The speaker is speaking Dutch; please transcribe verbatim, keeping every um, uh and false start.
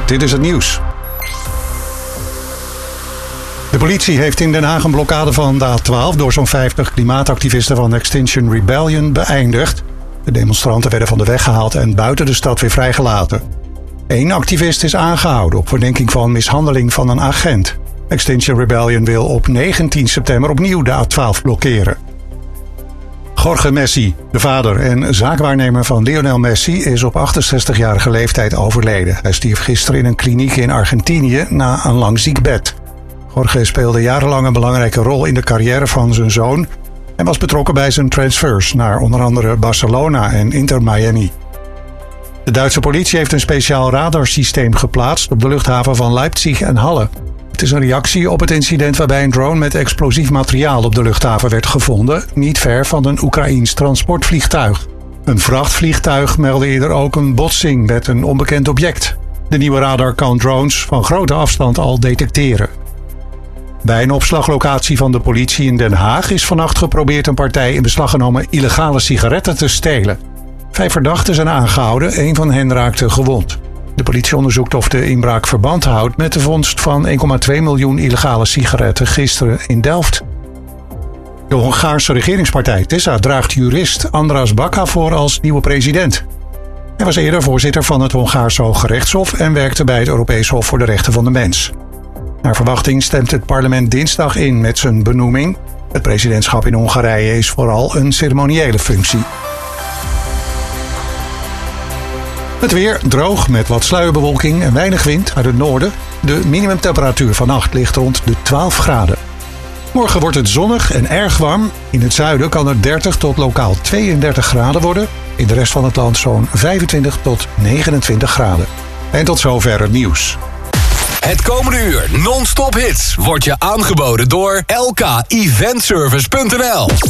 dit is het nieuws. De politie heeft in Den Haag een blokkade van de A twaalf door zo'n vijftig klimaatactivisten van Extinction Rebellion beëindigd. De demonstranten werden van de weg gehaald en buiten de stad weer vrijgelaten. Eén activist is aangehouden op verdenking van mishandeling van een agent. Extinction Rebellion wil op negentien september opnieuw de A twaalf blokkeren. Jorge Messi, de vader en zaakwaarnemer van Lionel Messi, is op achtenzestigjarige leeftijd overleden. Hij stierf gisteren in een kliniek in Argentinië na een lang ziek bed. Jorge speelde jarenlang een belangrijke rol in de carrière van zijn zoon en was betrokken bij zijn transfers naar onder andere Barcelona en Inter Miami. De Duitse politie heeft een speciaal radarsysteem geplaatst op de luchthaven van Leipzig en Halle. Het is een reactie op het incident waarbij een drone met explosief materiaal op de luchthaven werd gevonden, niet ver van een Oekraïens transportvliegtuig. Een vrachtvliegtuig meldde eerder ook een botsing met een onbekend object. De nieuwe radar kan drones van grote afstand al detecteren. Bij een opslaglocatie van de politie in Den Haag is vannacht geprobeerd een partij in beslag genomen illegale sigaretten te stelen. Vijf verdachten zijn aangehouden, één van hen raakte gewond. De politie onderzoekt of de inbraak verband houdt met de vondst van één komma twee miljoen illegale sigaretten gisteren in Delft. De Hongaarse regeringspartij Tisza draagt jurist András Baka voor als nieuwe president. Hij was eerder voorzitter van het Hongaarse Hooggerechtshof en werkte bij het Europees Hof voor de Rechten van de Mens. Naar verwachting stemt het parlement dinsdag in met zijn benoeming. Het presidentschap in Hongarije is vooral een ceremoniële functie. Het weer droog met wat sluierbewolking en weinig wind uit het noorden. De minimumtemperatuur vannacht ligt rond de twaalf graden. Morgen wordt het zonnig en erg warm. In het zuiden kan het dertig tot lokaal tweeëndertig graden worden. In de rest van het land zo'n vijfentwintig tot negenentwintig graden. En tot zover het nieuws. Het komende uur non-stop hits wordt je aangeboden door L K Eventservice punt n l.